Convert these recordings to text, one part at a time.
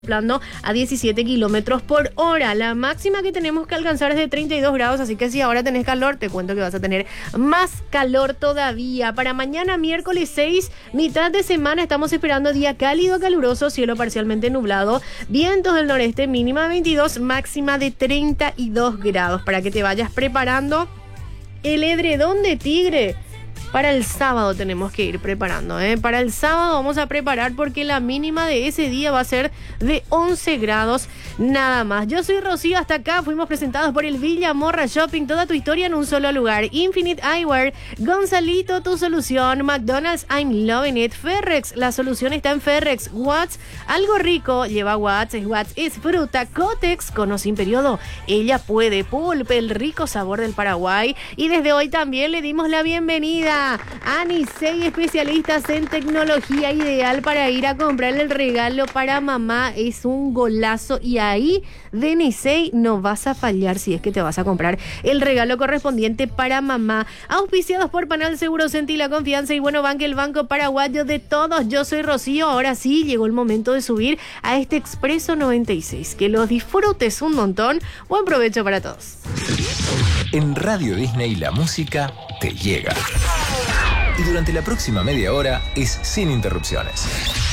soplando a 17 kilómetros por hora. La máxima que tenemos que alcanzar es de 32 grados, así que si ahora tenés calor, te cuento que vas a tener más calor todavía. Para mañana, miércoles 6, mitad de semana, estamos esperando día cálido, caluroso, cielo parcialmente nublado, vientos del noreste, mínima de 22, máxima de 32 grados. Para que te vayas preparando el edredón de tigre. Para el sábado tenemos que ir preparando, ¿eh? Para el sábado vamos a preparar porque la mínima de ese día va a ser de 11 grados nada más. Yo soy Rocío, hasta acá fuimos presentados por el Villa Morra Shopping, toda tu historia en un solo lugar. Infinite Eyewear, Gonzalito, tu solución. McDonald's, I'm loving it. Ferrex, la solución está en Ferrex. Watts, algo rico, lleva Watts, es fruta. Cotex, con o sin periodo, ella puede. Pulpe, el rico sabor del Paraguay. Y desde hoy también le dimos la bienvenida a Nisei, especialistas en tecnología, ideal para ir a comprarle el regalo para mamá. Es un golazo y ahí de Nisei no vas a fallar si es que te vas a comprar el regalo correspondiente para mamá. Auspiciados por Panal Seguros, Sentí la confianza y Bueno Bank, el banco paraguayo de todos. Yo soy Rocío, ahora sí llegó el momento de subir a este Expreso 96. Que los disfrutes un montón. Buen provecho para todos. En Radio Disney la música te llega. Y durante la próxima media hora es sin interrupciones.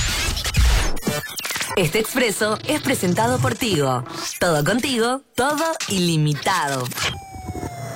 Este expreso es presentado por Tigo. Todo contigo, todo ilimitado.